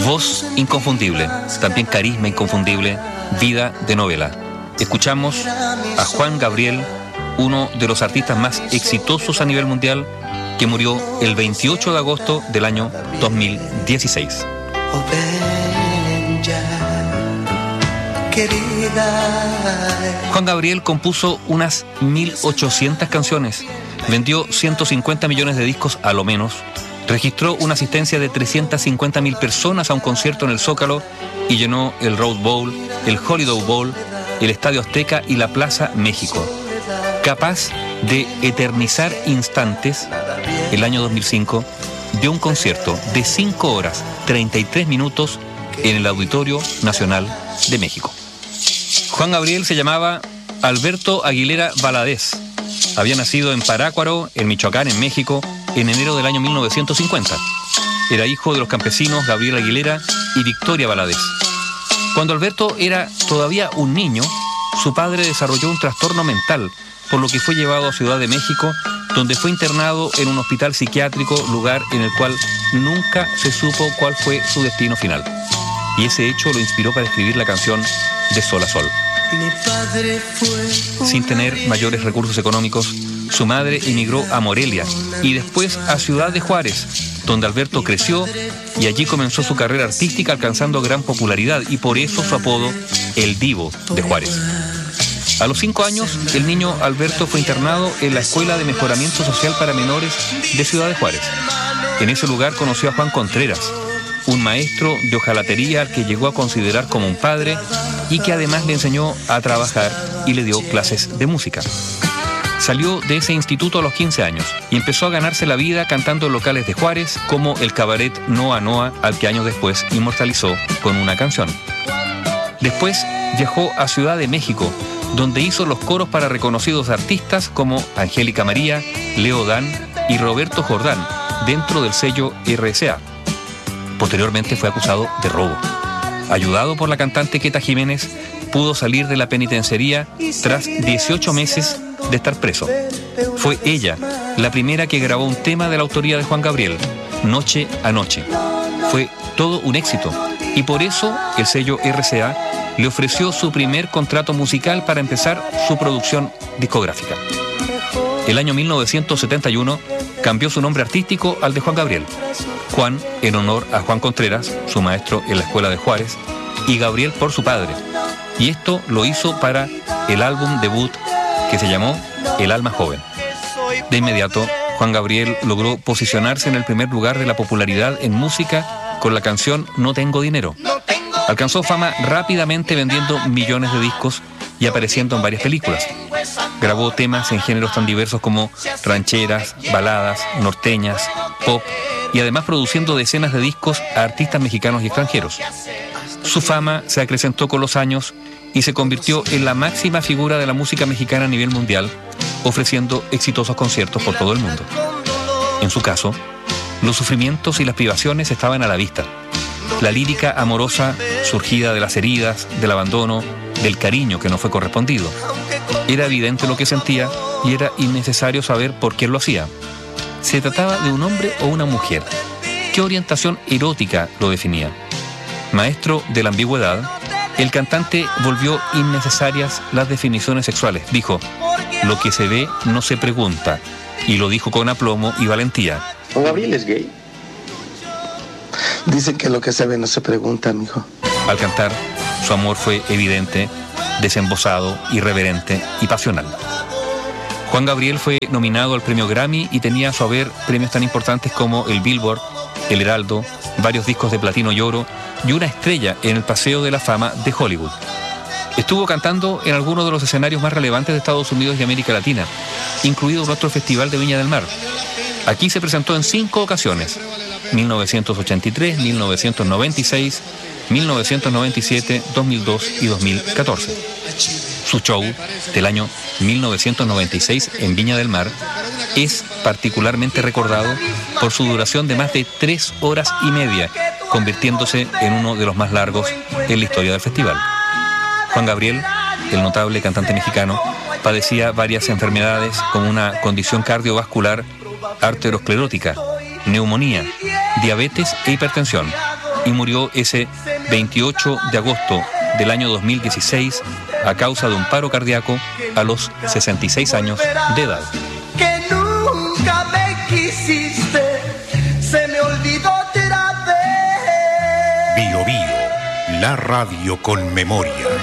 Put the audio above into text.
Voz inconfundible, también carisma inconfundible, vida de novela. Escuchamos a Juan Gabriel, uno de los artistas más exitosos a nivel mundial, que murió el 28 de agosto del año 2016. Juan Gabriel compuso unas 1.800 canciones, vendió 150 millones de discos a lo menos, registró una asistencia de 350.000 personas a un concierto en el Zócalo y llenó el Rose Bowl, el Holiday Bowl, el Estadio Azteca y la Plaza México. Capaz de eternizar instantes, el año 2005 dio un concierto de 5 horas 33 minutos en el Auditorio Nacional de México. Juan Gabriel se llamaba Alberto Aguilera Valadez. Había nacido en Parácuaro, en Michoacán, en México, en enero del año 1950. Era hijo de los campesinos Gabriel Aguilera y Victoria Valadez. Cuando Alberto era todavía un niño, su padre desarrolló un trastorno mental, por lo que fue llevado a Ciudad de México, donde fue internado en un hospital psiquiátrico, lugar en el cual nunca se supo cuál fue su destino final. Y ese hecho lo inspiró para escribir la canción De Sol a Sol. Sin tener mayores recursos económicos, su madre emigró a Morelia y después a Ciudad de Juárez, donde Alberto creció y allí comenzó su carrera artística alcanzando gran popularidad y por eso su apodo, El Divo de Juárez. A los 5 años, el niño Alberto fue internado en la Escuela de Mejoramiento Social para Menores de Ciudad de Juárez. En ese lugar conoció a Juan Contreras, un maestro de hojalatería al que llegó a considerar como un padre y que además le enseñó a trabajar y le dio clases de música. Salió de ese instituto a los 15 años y empezó a ganarse la vida cantando en locales de Juárez como el cabaret Noa Noa, al que años después inmortalizó con una canción. Después viajó a Ciudad de México, donde hizo los coros para reconocidos artistas como Angélica María, Leo Dan y Roberto Jordán, dentro del sello RCA. Posteriormente fue acusado de robo. Ayudado por la cantante Queta Jiménez, pudo salir de la penitenciaría tras 18 meses de estar preso. Fue ella la primera que grabó un tema de la autoría de Juan Gabriel, Noche a Noche. Fue todo un éxito y por eso el sello RCA le ofreció su primer contrato musical para empezar su producción discográfica. El año 1971 cambió su nombre artístico al de Juan Gabriel. Juan en honor a Juan Contreras, su maestro en la escuela de Juárez, y Gabriel por su padre. Y esto lo hizo para el álbum debut que se llamó El Alma Joven. De inmediato, Juan Gabriel logró posicionarse en el primer lugar de la popularidad en música con la canción No Tengo Dinero. Alcanzó fama rápidamente vendiendo millones de discos y apareciendo en varias películas. Grabó temas en géneros tan diversos como rancheras, baladas, norteñas, pop y además produciendo decenas de discos a artistas mexicanos y extranjeros. Su fama se acrecentó con los años y se convirtió en la máxima figura de la música mexicana a nivel mundial, ofreciendo exitosos conciertos por todo el mundo. En su caso, los sufrimientos y las privaciones estaban a la vista. La lírica amorosa surgida de las heridas, del abandono, del cariño que no fue correspondido. Era evidente lo que sentía y era innecesario saber por qué lo hacía. ¿Se trataba de un hombre o una mujer? ¿Qué orientación erótica lo definía? Maestro de la ambigüedad, el cantante volvió innecesarias las definiciones sexuales. Dijo, lo que se ve no se pregunta, y lo dijo con aplomo y valentía. ¿Juan Gabriel es gay? Dicen que lo que se ve no se pregunta, mijo. Al cantar, su amor fue evidente, desembosado, irreverente y pasional. Juan Gabriel fue nominado al premio Grammy y tenía a su haber premios tan importantes como el Billboard, el Heraldo, varios discos de platino y oro y una estrella en el Paseo de la Fama de Hollywood. Estuvo cantando en algunos de los escenarios más relevantes de Estados Unidos y América Latina, incluido nuestro Festival de Viña del Mar. Aquí se presentó en 5 ocasiones, 1983, 1996, 1997, 2002 y 2014. Su show del año 1996 en Viña del Mar es particularmente recordado por su duración de más de 3 horas y media, convirtiéndose en uno de los más largos en la historia del festival. Juan Gabriel, el notable cantante mexicano, padecía varias enfermedades como una condición cardiovascular, arteriosclerótica, neumonía, diabetes e hipertensión. y murió ese 28 de agosto del año 2016 a causa de un paro cardíaco a los 66 años de edad. Que nunca me quisiste, se me olvidó otra vez. Bio Bio, la radio con memoria.